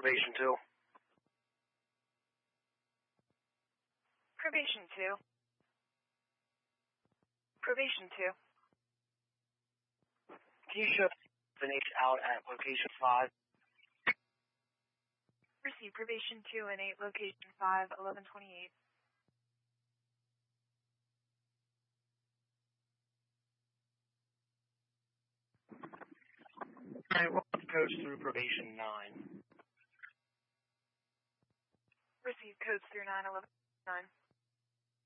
Probation 2. Probation 2. Probation 2. Can you shift the H out at location 5? Receive probation 2 and 8, location 5, 1128. I walk the coach through probation 9. Receive codes through 9, 11, 9.